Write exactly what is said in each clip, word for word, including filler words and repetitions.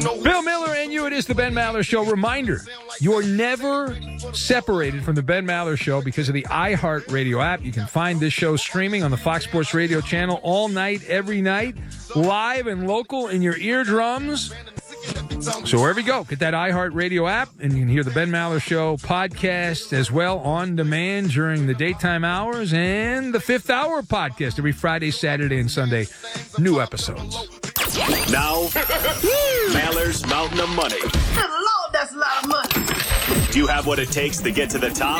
Bill Miller and you, it is the Ben Maller Show. Reminder, you are never separated from the Ben Maller Show because of the iHeartRadio app. You can find this show streaming on the Fox Sports Radio channel all night, every night, live and local in your eardrums. So wherever you go, get that iHeartRadio app, and you can hear the Ben Maller Show podcast as well on demand during the daytime hours, and the Fifth Hour podcast every Friday, Saturday, and Sunday. New episodes. Now, Maller's Mountain of Money. Good Lord, that's a lot of money. Do you have what it takes to get to the top?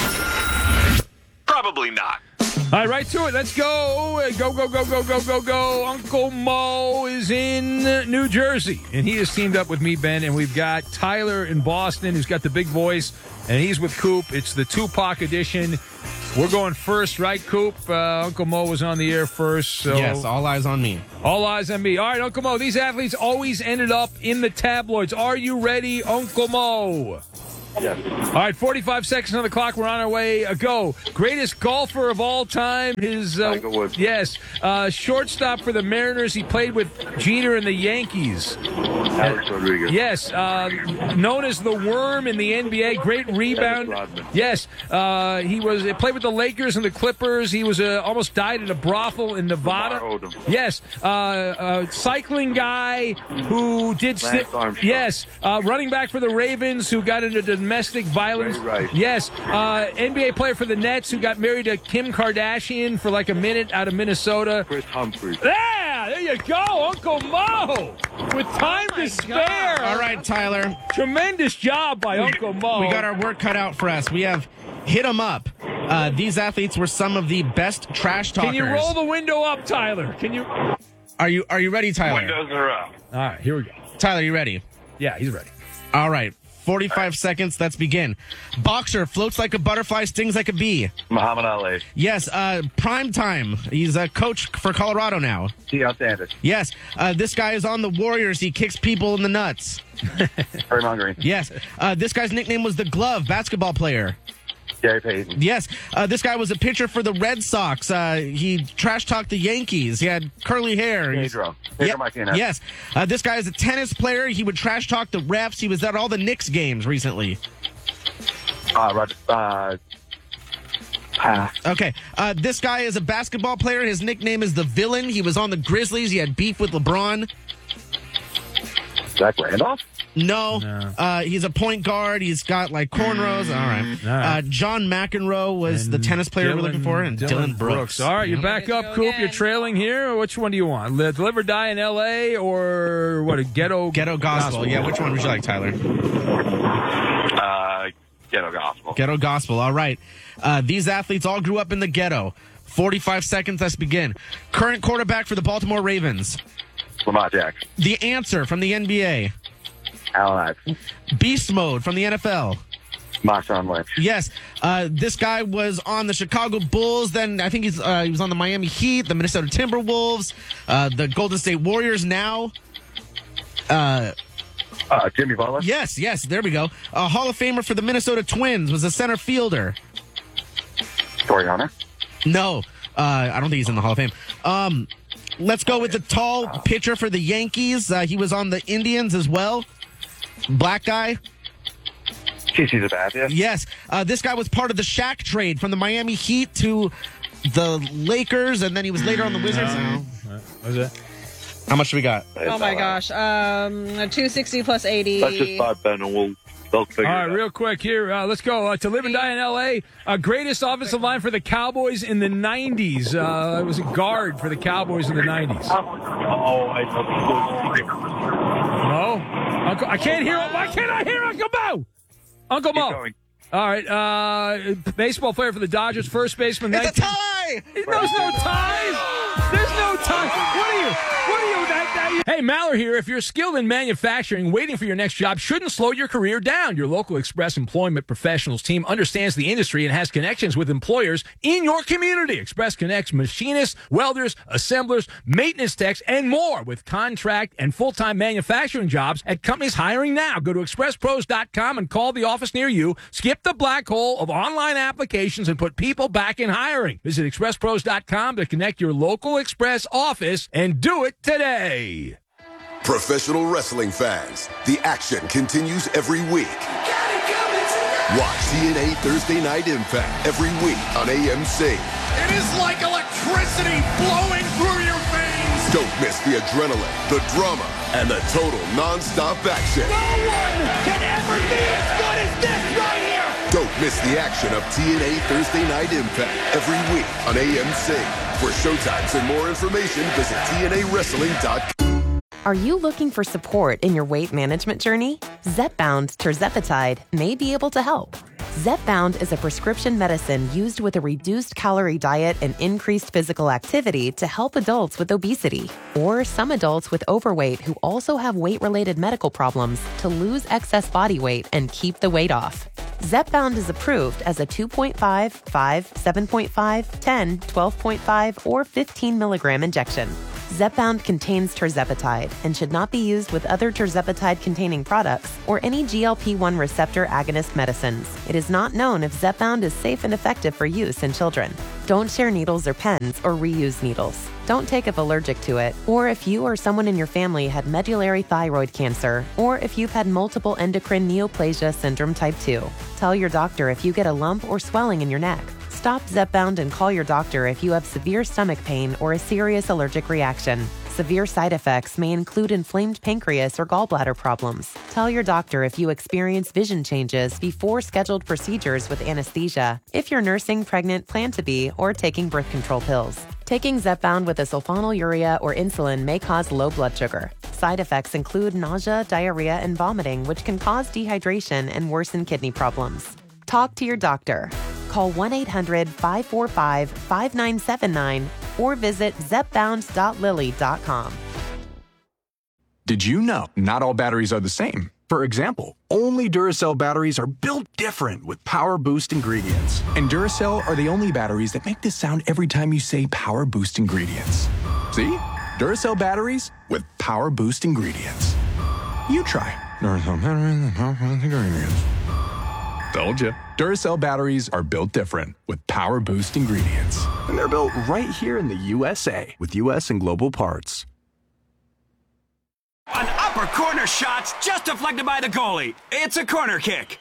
Probably not. All right, right to it. Let's go. Go, go, go, go, go, go, go. Uncle Mo is in New Jersey, and he has teamed up with me, Ben, and we've got Tyler in Boston, who's got the big voice, and he's with Coop. It's the Tupac edition. We're going first, right, Coop? Uh, Uncle Mo was on the air first. So yes, all eyes on me. All eyes on me. All right, Uncle Mo, these athletes always ended up in the tabloids. Are you ready, Uncle Mo? Yes. All right, forty-five seconds on the clock. We're on our way. Uh, go. Greatest golfer of all time. His uh, Tiger Woods. Yes. Uh, shortstop for the Mariners. He played with Jeter and the Yankees. Alex Rodriguez. Yes. Uh, known as the Worm in the N B A. Great rebound. Yes. Uh, he was. He played with the Lakers and the Clippers. He was uh, almost died in a brothel in Nevada. Lamar Odom. Yes. Uh, uh, cycling guy who did. Lance Armstrong. Yes. Uh, running back for the Ravens who got into domestic violence. Right. Yes. Uh, N B A player for the Nets who got married to Kim Kardashian for like a minute out of Minnesota. Chris Humphries. Yeah, there you go, Uncle Mo. With time Oh to spare. All right, Tyler. Tremendous job by Uncle Mo. We got our work cut out for us. We have hit 'em up. Uh, these athletes were some of the best trash talkers. Can you roll the window up, Tyler? Can you? Are you Are you ready, Tyler? Windows are up. All right, here we go. Tyler, you ready? Yeah, he's ready. All right. forty-five seconds. Let's begin. Boxer floats like a butterfly, stings like a bee. Muhammad Ali. Yes. Uh, prime time. He's a coach for Colorado now. Deion Sanders. Yes. Uh, this guy is on the Warriors. He kicks people in the nuts. Draymond Green. Yes. Uh, this guy's nickname was the Glove, basketball player. Gary Payton. Yes. Uh, this guy was a pitcher for the Red Sox. Uh, he trash talked the Yankees. He had curly hair. Pedro. Pedro Yep. Martinez. Yes. Uh, this guy is a tennis player. He would trash talk the refs. He was at all the Knicks games recently. Uh, Roger. Uh, pass. Okay. Uh, this guy is a basketball player. His nickname is the Villain. He was on the Grizzlies. He had beef with LeBron. Zach Randolph. No. No. Uh, he's a point guard. He's got like cornrows. All right. All right. Uh, John McEnroe was And the tennis player Dylan- we're looking for. And Dylan, Brooks. All right, you're back up, Go Coop. again. You're trailing here. Which one do you want? Live, live or die in L A or what? A ghetto Ghetto gospel. Yeah, which one would you like, Tyler? Uh, Ghetto Gospel. Ghetto gospel. All right. Uh, these athletes all grew up in the ghetto. forty-five seconds. Let's begin. Current quarterback for the Baltimore Ravens. Lamar Jackson. The Answer from the N B A. Allen Iverson. Beast Mode from the N F L. Marshawn Lynch. Yes, uh, this guy was on the Chicago Bulls. Then I think he's uh, he was on the Miami Heat, the Minnesota Timberwolves, uh, the Golden State Warriors. Now, uh, Uh, Jimmy Butler. yes, yes, there we go. A Hall of Famer for the Minnesota Twins was a center fielder. Torrey Hunter. No, uh, I don't think he's in the Hall of Fame. Um, let's go with the tall pitcher for the Yankees. Uh, he was on the Indians as well. Black guy. T C Sabathia. Yes, uh, this guy was part of the Shaq trade from the Miami Heat to the Lakers, and then he was later on the Wizards. Was it? How much do we got? Oh my gosh. Um, two sixty plus eighty. Let's just start, Ben, and we'll they'll figure All it right, out. real quick here. Uh, let's go. Uh, to live and die in L A. Uh, greatest offensive line for the Cowboys in the nineties. Uh, it was a guard for the Cowboys in the nineties. Oh, I Mo? Uncle, I can't hear. Why can't I hear Uncle Mo? Uncle Keep Mo. going. All right. Uh, baseball player for the Dodgers, first baseman. It's a nineteen tie! There's no ties. There's no ties. What are you? What are you? That, that, hey, Maller here. If you're skilled in manufacturing, waiting for your next job shouldn't slow your career down. Your local Express Employment Professionals team understands the industry and has connections with employers in your community. Express connects machinists, welders, assemblers, maintenance techs, and more with contract and full-time manufacturing jobs at companies hiring now. Go to express pros dot com and call the office near you. Skip the black hole of online applications and put people back in hiring. Visit express pros dot com to connect your local Express office and do it today. Professional wrestling fans, the action continues every week. Watch T N A Thursday Night Impact every week on A M C. It is like electricity blowing through your veins. Don't miss the adrenaline, the drama, and the total non-stop action. No one can ever be as good as this right here. Don't miss the action of T N A Thursday Night Impact every week on A M C. For showtimes and more information, visit T N A wrestling dot com. Are you looking for support in your weight management journey? Zepbound tirzepatide may be able to help. Zepbound is a prescription medicine used with a reduced calorie diet and increased physical activity to help adults with obesity or some adults with overweight who also have weight-related medical problems to lose excess body weight and keep the weight off. Zepbound is approved as a two point five, five, seven point five, ten, twelve point five, or fifteen milligram injection. Zepbound contains tirzepatide and should not be used with other tirzepatide-containing products or any G L P one receptor agonist medicines. It is not known if Zepbound is safe and effective for use in children. Don't share needles or pens or reuse needles. Don't take if allergic to it, or if you or someone in your family had medullary thyroid cancer, or if you've had multiple endocrine neoplasia syndrome type two. Tell your doctor if you get a lump or swelling in your neck. Stop Zepbound and call your doctor if you have severe stomach pain or a serious allergic reaction. Severe side effects may include inflamed pancreas or gallbladder problems. Tell your doctor if you experience vision changes before scheduled procedures with anesthesia, if you're nursing, pregnant, plan to be, or taking birth control pills. Taking Zepbound with a sulfonylurea or insulin may cause low blood sugar. Side effects include nausea, diarrhea, and vomiting, which can cause dehydration and worsen kidney problems. Talk to your doctor. Call one eight hundred, five four five, five nine seven nine or visit zepbound dot lilly dot com. Did you know not all batteries are the same? For example, only Duracell batteries are built different with Power Boost ingredients. And Duracell are the only batteries that make this sound every time you say Power Boost ingredients. See? Duracell batteries with Power Boost ingredients. You try. Duracell batteries with Power Boost ingredients. Told you. Duracell batteries are built different with Power Boost ingredients. And they're built right here in the U S A with U S and global parts. An upper corner shot just deflected by the goalie. It's a corner kick.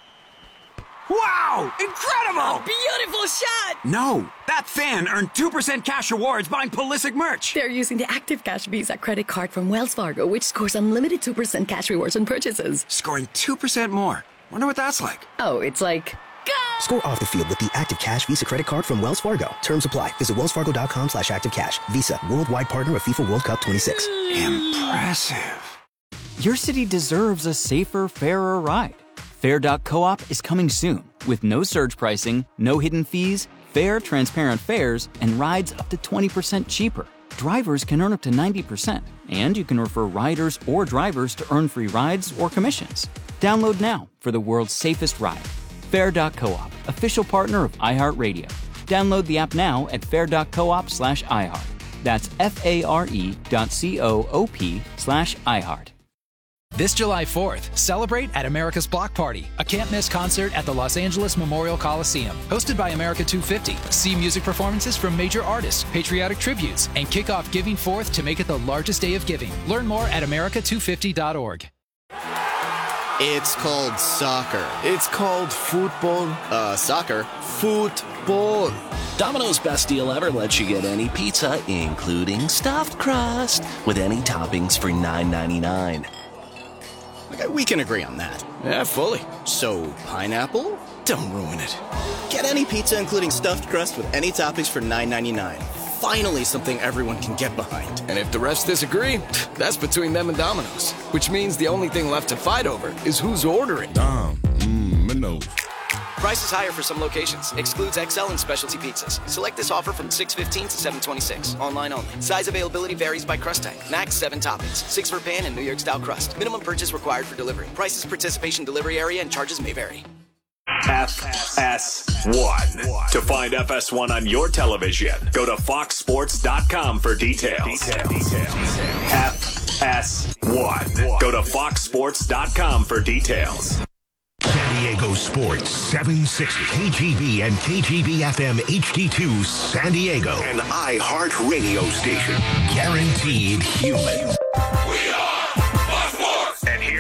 Wow! Incredible! A beautiful shot! No, that fan earned two percent cash rewards buying Pulisic merch. They're using the Active Cash Visa credit card from Wells Fargo, which scores unlimited two percent cash rewards on purchases. Scoring two percent more. Wonder what that's like. Oh, it's like... Go! Score off the field with the Active Cash Visa credit card from Wells Fargo. Terms apply. Visit wellsfargo.com slash active cash. Visa, worldwide partner of FIFA World Cup twenty-six. Impressive. Your city deserves a safer, fairer ride. Fair dot coop is coming soon with no surge pricing, no hidden fees, fair, transparent fares, and rides up to twenty percent cheaper. Drivers can earn up to ninety percent, and you can refer riders or drivers to earn free rides or commissions. Download now for the world's safest ride. Fair dot coop, official partner of iHeartRadio. Download the app now at fair dot coop slash iHeart. That's F-A-R-E dot C-O-O-P slash iHeart. This July fourth, celebrate at America's Block Party, a can't-miss concert at the Los Angeles Memorial Coliseum. Hosted by America two fifty, see music performances from major artists, patriotic tributes, and kick off Giving Fourth to make it the largest day of giving. Learn more at america two fifty dot org. It's called soccer. It's called football. Uh, soccer. Football. Domino's Best Deal Ever lets you get any pizza, including stuffed crust, with any toppings for nine ninety-nine. Okay, we can agree on that. Yeah, fully. So, pineapple? Don't ruin it. Get any pizza, including stuffed crust, with any toppings for nine ninety-nine. Finally, something everyone can get behind. And if the refs disagree, that's between them and Domino's. Which means the only thing left to fight over is who's ordering. Dom, mmm, Minos. Price is higher for some locations. Excludes X L and specialty pizzas. Select this offer from six fifteen to seven twenty-six. Online only. Size availability varies by crust type. Max seven toppings. Six for pan and New York style crust. Minimum purchase required for delivery. Prices, participation, delivery area, and charges may vary. F S one. To find F S one on your television, go to fox sports dot com for details. F S one. Go to fox sports dot com for details. San Diego Sports seven sixty K G B and K G B F M H D two San Diego. An iHeart radio station. Guaranteed human. We are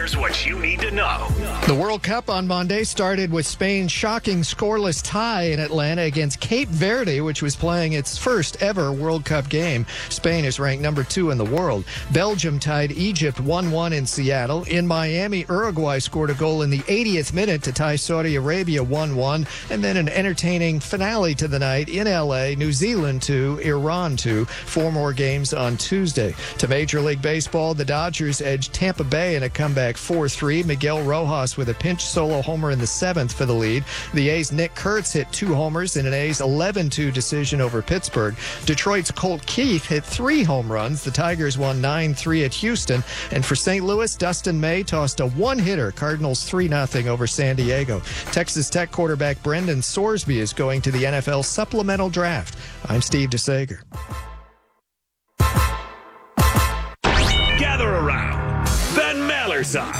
here's what you need to know. The World Cup on Monday started with Spain's shocking scoreless tie in Atlanta against Cape Verde, which was playing its first ever World Cup game. Spain is ranked number two in the world. Belgium tied Egypt one one in Seattle. In Miami, Uruguay scored a goal in the eightieth minute to tie Saudi Arabia one one. And then an entertaining finale to the night in L A, New Zealand two, Iran two. Four more games on Tuesday. To Major League Baseball, the Dodgers edged Tampa Bay in a comeback four three. Miguel Rojas with a pinch solo homer in the seventh for the lead. The A's' Nick Kurtz hit two homers in an A's eleven two decision over Pittsburgh. Detroit's Colt Keith hit three home runs. The Tigers won nine three at Houston. And for Saint Louis, Dustin May tossed a one-hitter. Cardinals three nothing over San Diego. Texas Tech quarterback Brendan Sorsby is going to the N F L supplemental draft. I'm Steve DeSager. Gather around. Ben Maller's on.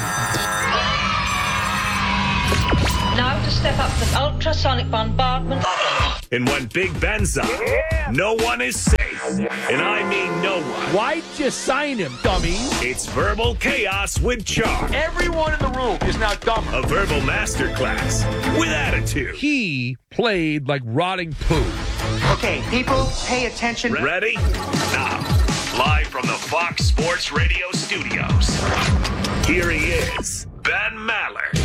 Now to step up to ultrasonic bombardment. And when Big Ben's on, yeah. no one is safe. And I mean no one. Why'd you sign him, dummy? It's Verbal Chaos with Charm. Everyone in the room is now dumber. A verbal masterclass with attitude. He played like rotting poo. Okay, people, pay attention. Ready? Now, live from the Fox Sports Radio studios, here he is, Ben Maller.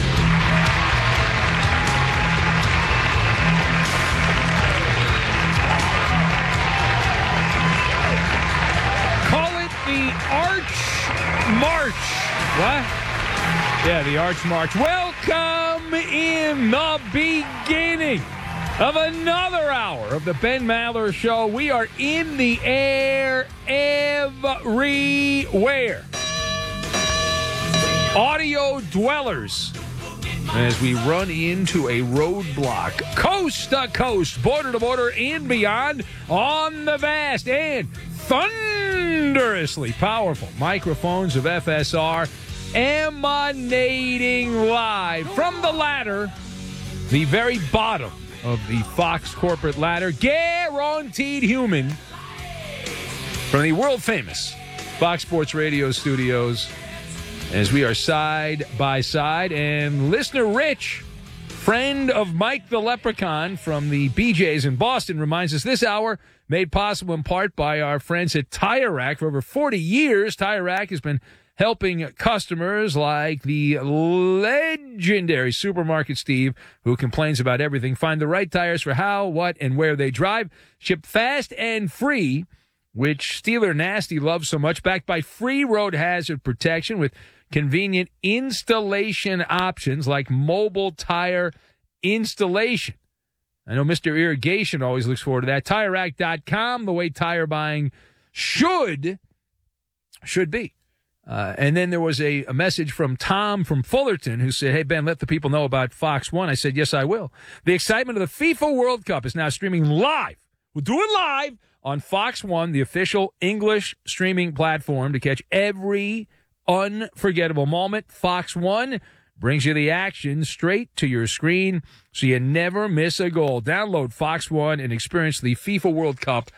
Call it the Arch March. What? Yeah, the Arch March. Welcome in the beginning of another hour of the Ben Maller Show. We are in the air everywhere. Audio dwellers, as we run into a roadblock, coast to coast, border to border, and beyond, on the vast and thunderously powerful microphones of F S R, emanating live from the ladder, the very bottom of the Fox corporate ladder, guaranteed human, from the world-famous Fox Sports Radio studios, as we are side by side. And listener Rich, friend of Mike the Leprechaun from the B J's in Boston, reminds us this hour made possible in part by our friends at Tire Rack. For over forty years, Tire Rack has been helping customers like the legendary Supermarket Steve, who complains about everything, find the right tires for how, what, and where they drive. Shipped fast and free, which Steeler Nasty loves so much, backed by free road hazard protection with convenient installation options like mobile tire installation. I know Mister Irrigation always looks forward to that. Tire Rack dot com, the way tire buying should, should be. Uh, and then there was a, a message from Tom from Fullerton who said, hey, Ben, let the people know about Fox one. I said, yes, I will. The excitement of the FIFA World Cup is now streaming live. We'll do it live on Fox one, the official English streaming platform, to catch every unforgettable moment. Fox one brings you the action straight to your screen so you never miss a goal. Download Fox one and experience the FIFA World Cup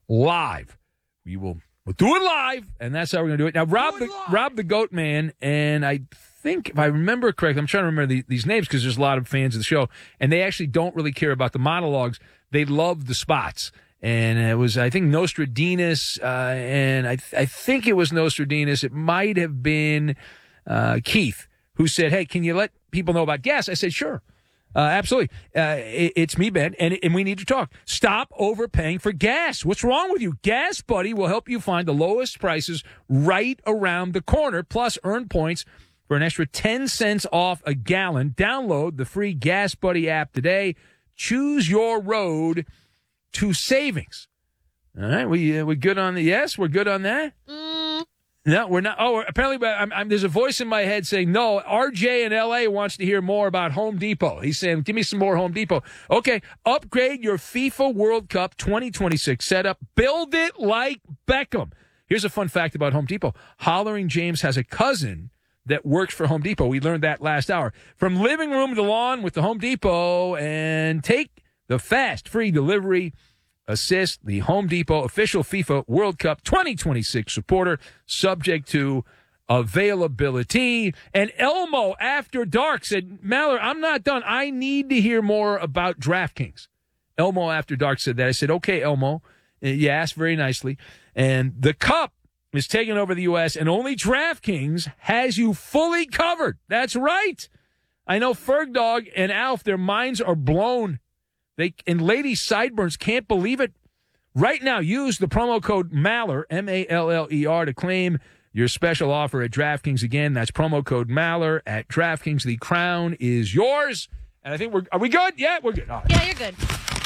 live. We will we'll do it live, and that's how we're going to do it. Now, Rob the, Rob the Goat Man, and I think, if I remember correctly, I'm trying to remember the, these names because there's a lot of fans of the show, and they actually don't really care about the monologues. They love the spots. And it was, I think, Nostradamus, uh, and I, th- I think it was Nostradamus. It might have been uh, Keith, who said, hey, can you let people know about gas? I said, sure. Uh, absolutely. Uh, it, it's me, Ben, and, and we need to talk. Stop overpaying for gas. What's wrong with you? Gas Buddy will help you find the lowest prices right around the corner, plus earn points for an extra ten cents off a gallon. Download the free Gas Buddy app today. Choose your road to savings. All right, we uh, we good on the yes. We're good on that. Mm. No, we're not. Oh, apparently, I'm, I'm, there's a voice in my head saying no. R J in L A wants to hear more about Home Depot. He's saying, give me some more Home Depot. Okay, upgrade your FIFA World Cup twenty twenty-six setup. Build it like Beckham. Here's a fun fact about Home Depot. Hollering James has a cousin that works for Home Depot. We learned that last hour. From living room to lawn with the Home Depot, and take the fast, free delivery assist, the Home Depot official FIFA World Cup twenty twenty-six supporter, subject to availability. And Elmo After Dark said, Maller, I'm not done. I need to hear more about DraftKings. Elmo After Dark said that. I said, okay, Elmo, you asked very nicely. And the Cup is taking over the U S, and only DraftKings has you fully covered. That's right. I know Ferg Dog and Alf, their minds are blown. They and Lady Sideburns can't believe it. Right now, use the promo code Maller, M A L L E R, to claim your special offer at DraftKings. Again, that's promo code Maller at DraftKings. The crown is yours. And I think we're, are we good? Yeah, we're good. All right. Yeah, you're good.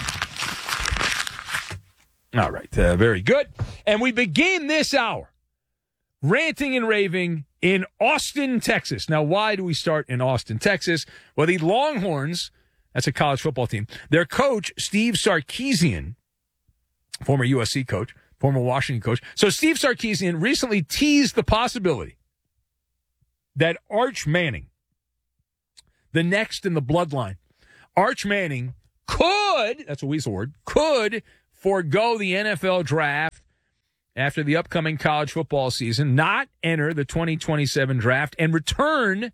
All right. Uh, very good. And we begin this hour ranting and raving in Austin, Texas. Now, why do we start in Austin, Texas? Well, the Longhorns, that's a college football team, their coach, Steve Sarkisian, former U S C coach, former Washington coach. So Steve Sarkisian recently teased the possibility that Arch Manning, the next in the bloodline, Arch Manning could, that's a weasel word, could forego the N F L draft after the upcoming college football season, not enter the twenty twenty-seven draft, and return,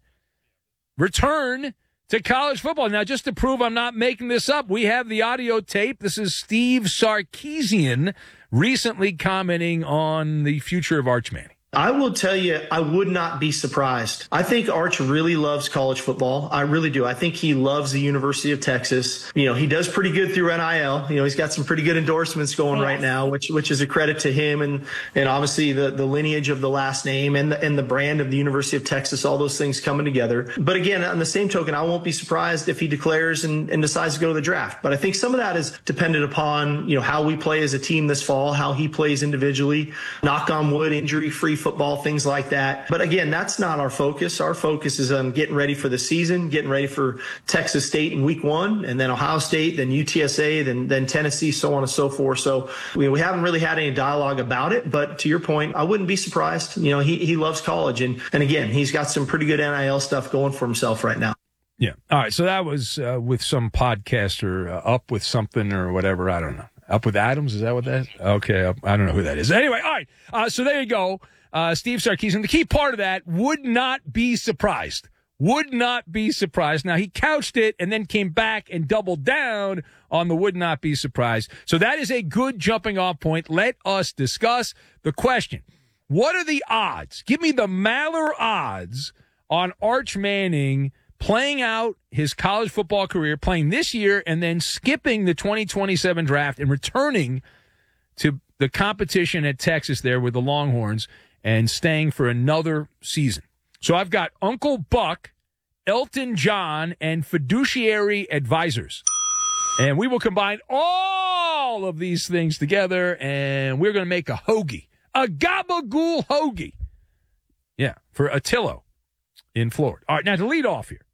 return to college football. Now, just to prove I'm not making this up, we have the audio tape. This is Steve Sarkisian recently commenting on the future of Arch Manning. I will tell you, I would not be surprised. I think Arch really loves college football. I really do. I think he loves the University of Texas. You know, he does pretty good through N I L. You know, he's got some pretty good endorsements going right now, which which is a credit to him and and obviously the, the lineage of the last name and the, and the brand of the University of Texas, all those things coming together. But again, on the same token, I won't be surprised if he declares and, and decides to go to the draft. But I think some of that is dependent upon, you know, how we play as a team this fall, how he plays individually, knock on wood, injury-free football, things like that. But again, that's not our focus. Our focus is on getting ready for the season, getting ready for Texas State in week one, and then Ohio State, then U T S A, then then Tennessee, so on and so forth. So we, we haven't really had any dialogue about it. But to your point, I wouldn't be surprised. You know, he, he loves college. And, and again, he's got some pretty good N I L stuff going for himself right now. Yeah. All right. So that was uh, with some podcaster, uh, Up With Something or whatever. I don't know. Up With Adams? Is that what that is? Okay. I don't know who that is. Anyway, all right. Uh, so there you go. Uh, Steve Sarkisian. The key part of that, would not be surprised. Would not be surprised. Now, he couched it and then came back and doubled down on the would not be surprised. So that is a good jumping off point. Let us discuss the question. What are the odds? Give me the Maller odds on Arch Manning playing out his college football career, playing this year, and then skipping the twenty twenty-seven draft and returning to the competition at Texas there with the Longhorns and staying for another season. So I've got Uncle Buck, Elton John, and Fiduciary Advisors. And we will combine all of these things together, and we're going to make a hoagie, a gabagool hoagie. Yeah, for Attillo in Florida. All right, now to lead off here.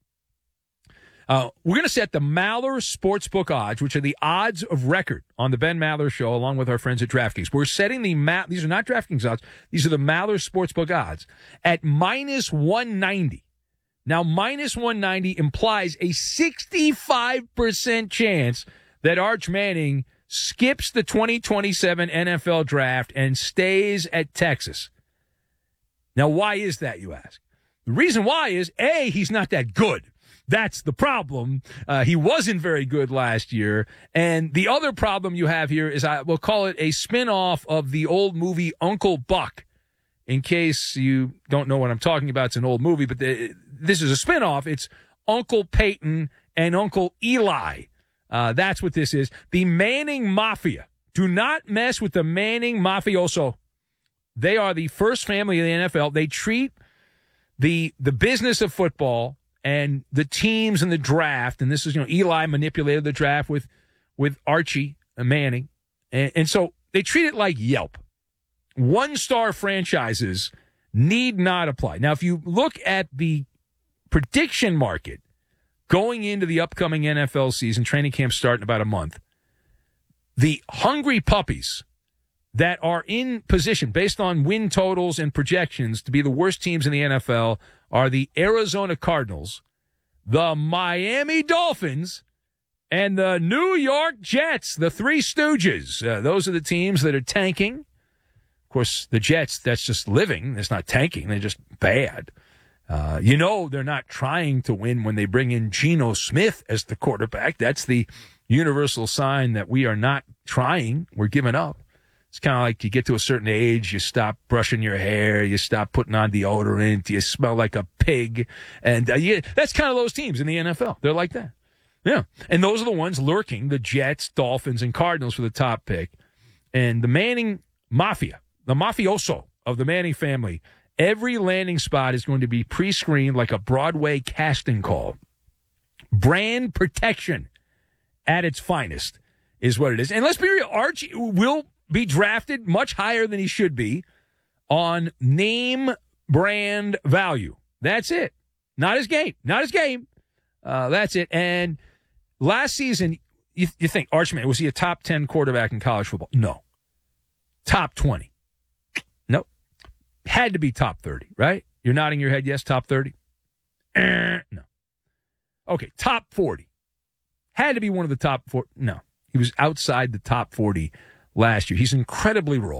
Uh, we're going to set the Maller Sportsbook odds, which are the odds of record on the Ben Maller Show, along with our friends at DraftKings. We're setting the Ma- these are not DraftKings odds; these are the Maller Sportsbook odds at minus one ninety. Now, minus one ninety implies a sixty-five percent chance that Arch Manning skips the twenty twenty-seven N F L draft and stays at Texas. Now, why is that, you ask? The reason why is, A, he's not that good. That's the problem. Uh, he wasn't very good last year. And the other problem you have here is, I will call it a spinoff of the old movie Uncle Buck. In case you don't know what I'm talking about, it's an old movie, but the, this is a spinoff. It's Uncle Peyton and Uncle Eli. Uh, that's what this is. The Manning Mafia. Do not mess with the Manning Mafioso. They are the first family in the N F L. They treat the the business of football and the teams in the draft, and this is, you know, Eli manipulated the draft with with Archie Manning, and, and so they treat it like Yelp. One-star franchises need not apply. Now, if you look at the prediction market going into the upcoming N F L season, training camp start in about a month, the hungry puppies that are in position based on win totals and projections to be the worst teams in the N F L are the Arizona Cardinals, the Miami Dolphins, and the New York Jets, the Three Stooges. Uh, those are the teams that are tanking Of course, the Jets, that's just living. It's not tanking. They're just bad. Uh, you know they're not trying to win when they bring in Geno Smith as the quarterback. That's the universal sign that we are not trying. We're giving up. It's kind of like you get to a certain age, you stop brushing your hair, you stop putting on deodorant, you smell like a pig. And uh, you, that's kind of those teams in the N F L. They're like that. Yeah. And those are the ones lurking, the Jets, Dolphins, and Cardinals for the top pick. And the Manning Mafia, the mafioso of the Manning family, every landing spot is going to be pre-screened like a Broadway casting call. Brand protection at its finest is what it is. And let's be real, Archie will be drafted much higher than he should be on name brand value. That's it. Not his game. Not his game. Uh, that's it. And last season, you, you think, Archman, was he a top ten quarterback in college football? No. Top twenty. Nope. Had to be top thirty, right? You're nodding your head, yes, top thirty? Eh, no. Okay, top forty. Had to be one of the top four. No. He was outside the top forty last year. He's incredibly raw.